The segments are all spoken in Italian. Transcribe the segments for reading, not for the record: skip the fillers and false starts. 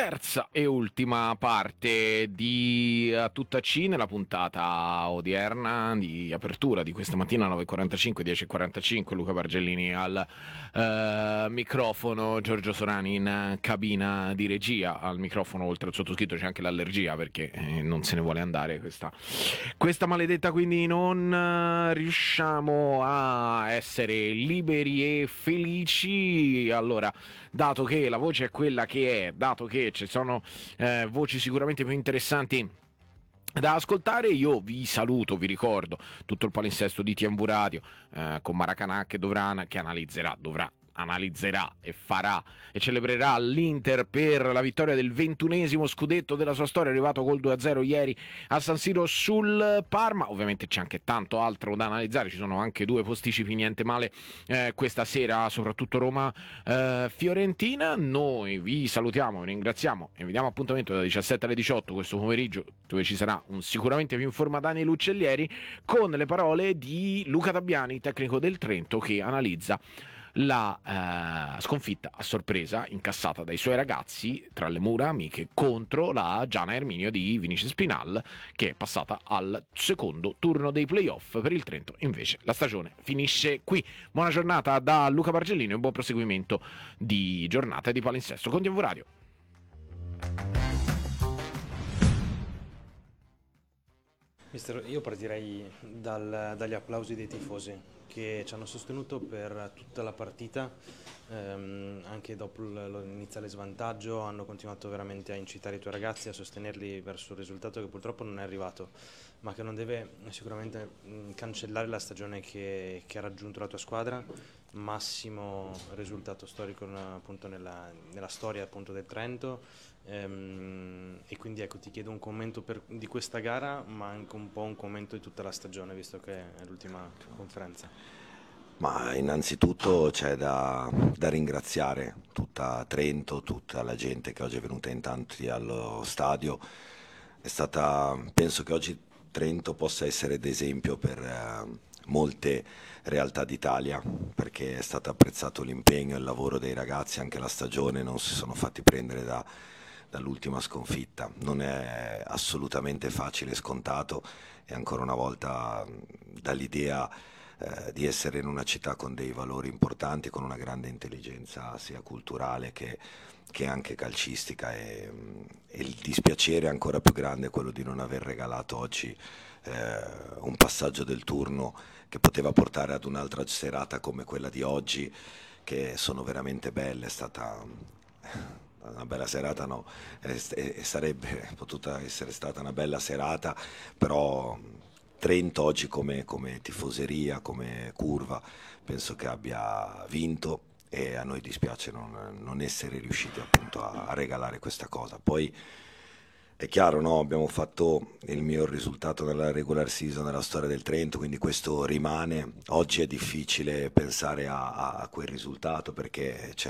terza e ultima parte di A Tutta C nella puntata odierna di apertura di questa mattina 9.45, 10.45. Luca Bargellini al microfono, Giorgio Sorani in cabina di regia. Al microfono, oltre al sottoscritto, c'è anche l'allergia perché non se ne vuole andare questa maledetta, quindi non riusciamo a essere liberi e felici. Allora, dato che la voce è quella che è, dato che ci sono voci sicuramente più interessanti da ascoltare, io vi saluto, vi ricordo tutto il palinsesto di TMV Radio con Maracanã che analizzerà e farà e celebrerà l'Inter per la vittoria del 21esimo scudetto della sua storia, arrivato col 2-0 ieri a San Siro sul Parma. Ovviamente c'è anche tanto altro da analizzare, ci sono anche due posticipi niente male questa sera, soprattutto Roma-Fiorentina. Noi vi salutiamo, vi ringraziamo e vi diamo appuntamento da 17 alle 18 questo pomeriggio, dove ci sarà un sicuramente più in forma Daniel Uccellieri, con le parole di Luca Dabbiani, tecnico del Trento, che analizza la sconfitta a sorpresa incassata dai suoi ragazzi tra le mura amiche contro la Giana Erminio di Vinicius Pinal, che è passata al secondo turno dei playoff. Per il Trento invece la stagione finisce qui. Buona giornata da Luca Bargellino e buon proseguimento di giornata e di palinsesto con TMV Radio. Mister, io partirei dagli applausi dei tifosi che ci hanno sostenuto per tutta la partita, anche dopo l'iniziale svantaggio hanno continuato veramente a incitare i tuoi ragazzi, a sostenerli verso il risultato che purtroppo non è arrivato, ma che non deve sicuramente cancellare la stagione che ha raggiunto la tua squadra, massimo risultato storico appunto nella storia appunto del Trento. E quindi ecco, ti chiedo un commento di questa gara, ma anche un po' un commento di tutta la stagione, visto che è l'ultima conferenza. Ma innanzitutto c'è da ringraziare tutta Trento, tutta la gente che oggi è venuta in tanti allo stadio. Penso che oggi Trento possa essere d'esempio per molte realtà d'Italia, perché è stato apprezzato l'impegno e il lavoro dei ragazzi, anche la stagione, non si sono fatti prendere dall'ultima sconfitta. Non è assolutamente facile, scontato, e ancora una volta dall'idea di essere in una città con dei valori importanti, con una grande intelligenza sia culturale che anche calcistica, e il dispiacere ancora più grande è quello di non aver regalato oggi un passaggio del turno che poteva portare ad un'altra serata come quella di oggi, che sono veramente belle. È stata una bella serata, no, e sarebbe potuta essere stata una bella serata, però Trento oggi come tifoseria, come curva, penso che abbia vinto, e a noi dispiace non essere riusciti appunto a regalare questa cosa. Poi è chiaro, no? Abbiamo fatto il miglior risultato nella regular season nella storia del Trento, quindi questo rimane. Oggi è difficile pensare a quel risultato, perché c'è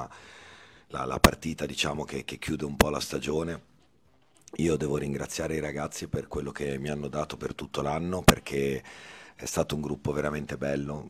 la partita, diciamo, che chiude un po' la stagione. Io devo ringraziare i ragazzi per quello che mi hanno dato per tutto l'anno, perché è stato un gruppo veramente bello.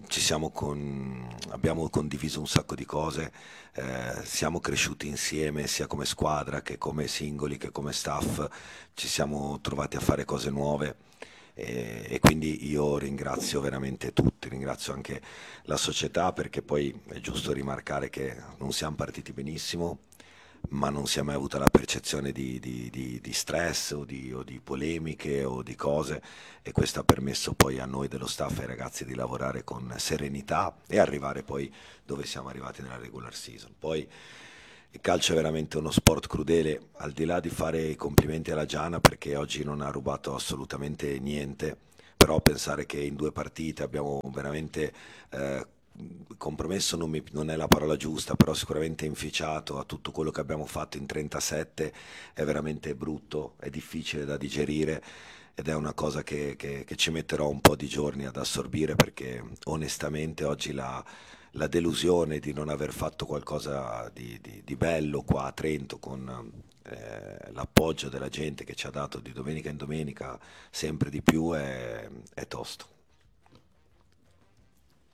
Abbiamo condiviso un sacco di cose, siamo cresciuti insieme sia come squadra che come singoli che come staff, ci siamo trovati a fare cose nuove, e quindi io ringrazio veramente tutti, ringrazio anche la società, perché poi è giusto rimarcare che non siamo partiti benissimo, ma non si è mai avuta la percezione di stress o di polemiche o di cose, e questo ha permesso poi a noi dello staff e ai ragazzi di lavorare con serenità e arrivare poi dove siamo arrivati nella regular season. Poi il calcio è veramente uno sport crudele, al di là di fare i complimenti alla Giana perché oggi non ha rubato assolutamente niente, però pensare che in 2 partite abbiamo veramente compromesso, non è la parola giusta, però sicuramente inficiato a tutto quello che abbiamo fatto in 37, è veramente brutto, è difficile da digerire, ed è una cosa che ci metterò un po' di giorni ad assorbire, perché onestamente oggi la delusione di non aver fatto qualcosa di bello qua a Trento, con l'appoggio della gente che ci ha dato di domenica in domenica sempre di più, è tosto.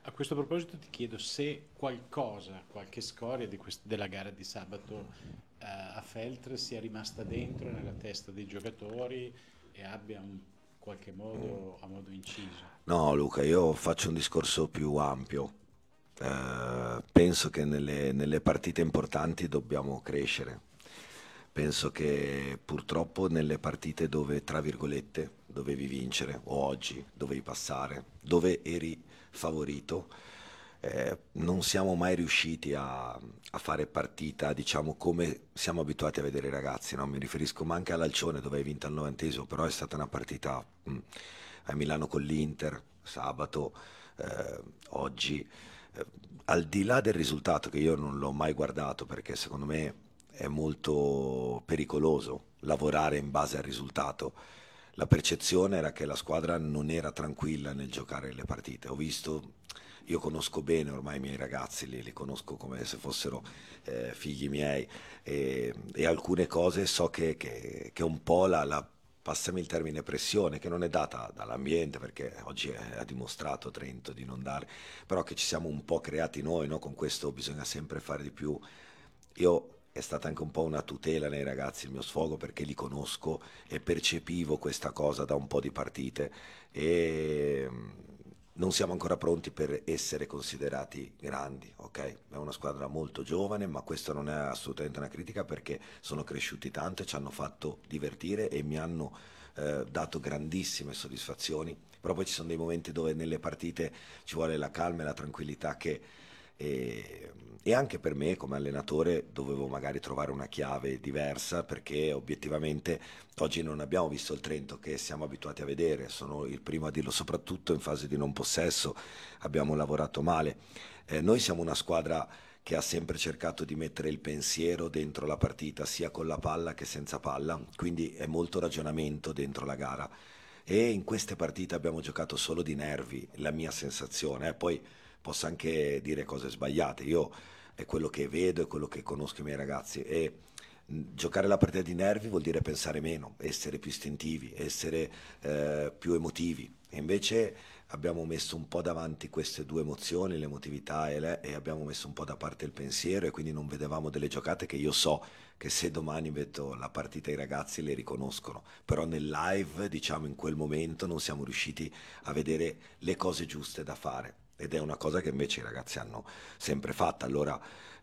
A questo proposito ti chiedo se qualcosa, qualche scoria della gara di sabato a Feltre sia rimasta dentro nella testa dei giocatori e abbia in qualche modo, a modo inciso. No, Luca, io faccio un discorso più ampio. Penso che nelle partite importanti dobbiamo crescere. Penso che purtroppo nelle partite dove, tra virgolette, dovevi vincere, o oggi dovevi passare, dove eri favorito, non siamo mai riusciti a fare partita, diciamo, come siamo abituati a vedere i ragazzi, no? Mi riferisco ma anche all'Alcione dove hai vinto al 90°, però è stata una partita a Milano con l'Inter, sabato, oggi. Al di là del risultato, che io non l'ho mai guardato perché secondo me è molto pericoloso lavorare in base al risultato, la percezione era che la squadra non era tranquilla nel giocare le partite. Ho visto, io conosco bene ormai i miei ragazzi, li conosco come se fossero figli miei e alcune cose so che un po' passami il termine pressione, che non è data dall'ambiente perché oggi ha dimostrato Trento di non dare, però che ci siamo un po' creati noi, no? Con questo bisogna sempre fare di più. Io è stata anche un po' una tutela nei ragazzi il mio sfogo perché li conosco e percepivo questa cosa da un po' di partite e non siamo ancora pronti per essere considerati grandi, ok? È una squadra molto giovane, ma questo non è assolutamente una critica perché sono cresciuti tanto e ci hanno fatto divertire e mi hanno dato grandissime soddisfazioni. Però poi ci sono dei momenti dove nelle partite ci vuole la calma e la tranquillità e anche per me come allenatore dovevo magari trovare una chiave diversa perché obiettivamente oggi non abbiamo visto il Trento che siamo abituati a vedere, sono il primo a dirlo, soprattutto in fase di non possesso abbiamo lavorato male. Noi siamo una squadra che ha sempre cercato di mettere il pensiero dentro la partita, sia con la palla che senza palla, quindi è molto ragionamento dentro la gara. E in queste partite abbiamo giocato solo di nervi, la mia sensazione, poi posso anche dire cose sbagliate, io è quello che vedo, è quello che conosco i miei ragazzi e giocare la partita di nervi vuol dire pensare meno, essere più istintivi, essere più emotivi e invece abbiamo messo un po' davanti queste due emozioni, l'emotività e abbiamo messo un po' da parte il pensiero e quindi non vedevamo delle giocate che io so che se domani vedo la partita i ragazzi le riconoscono, però nel live, diciamo in quel momento non siamo riusciti a vedere le cose giuste da fare ed è una cosa che invece i ragazzi hanno sempre fatta, allora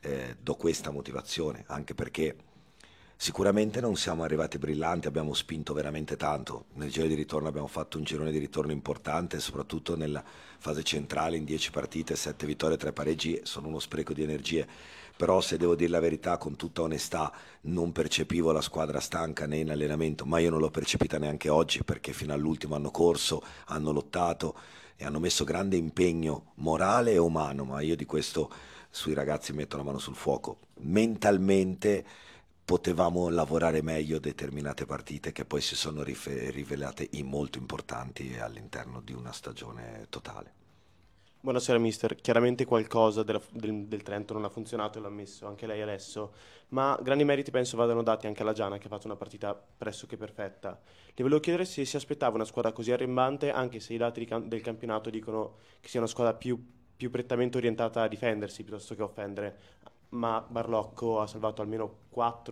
do questa motivazione, anche perché sicuramente non siamo arrivati brillanti, abbiamo spinto veramente tanto, nel giro di ritorno abbiamo fatto un girone di ritorno importante, soprattutto nella fase centrale in 10 partite, 7 vittorie, 3 pareggi, sono uno spreco di energie, però se devo dire la verità con tutta onestà non percepivo la squadra stanca né in allenamento, ma io non l'ho percepita neanche oggi perché fino all'ultimo hanno corso, hanno lottato e hanno messo grande impegno morale e umano, ma io di questo sui ragazzi metto la mano sul fuoco. Mentalmente potevamo lavorare meglio determinate partite che poi si sono rivelate molto importanti all'interno di una stagione totale. Buonasera mister, chiaramente qualcosa del Trento non ha funzionato e l'ha ammesso anche lei adesso, ma grandi meriti penso vadano dati anche alla Giana che ha fatto una partita pressoché perfetta. Le volevo chiedere se si aspettava una squadra così arrembante, anche se i dati del campionato dicono che sia una squadra più prettamente orientata a difendersi piuttosto che a offendere, ma Barlocco ha salvato almeno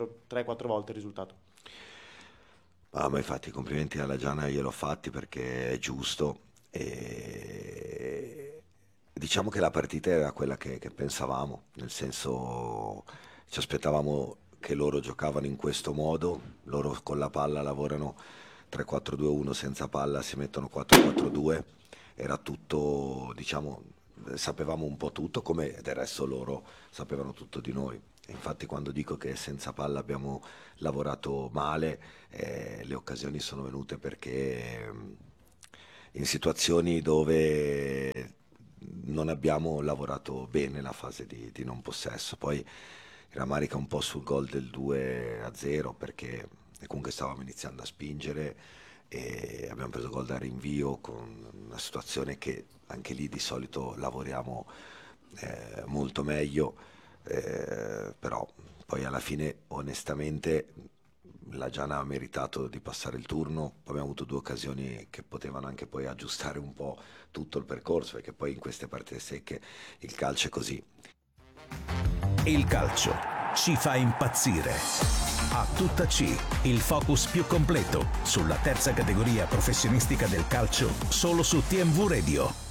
3-4 volte il risultato. Ma infatti i complimenti alla Giana gliel'ho fatti perché è giusto e diciamo che la partita era quella che pensavamo, nel senso ci aspettavamo che loro giocavano in questo modo, loro con la palla lavorano 3-4-2-1, senza palla si mettono 4-4-2, era tutto, diciamo, sapevamo un po' tutto, come del resto loro sapevano tutto di noi. E infatti quando dico che senza palla abbiamo lavorato male, le occasioni sono venute perché in situazioni dove non abbiamo lavorato bene la fase di non possesso. Poi rammarica un po' sul gol del 2-0 perché comunque stavamo iniziando a spingere e abbiamo preso gol da rinvio con una situazione che anche lì di solito lavoriamo molto meglio, però poi alla fine onestamente la Giana ha meritato di passare il turno, poi abbiamo avuto 2 occasioni che potevano anche poi aggiustare un po' tutto il percorso, perché poi in queste partite secche il calcio è così. Il calcio ci fa impazzire. A tutta C, il focus più completo sulla terza categoria professionistica del calcio, solo su TMV Radio.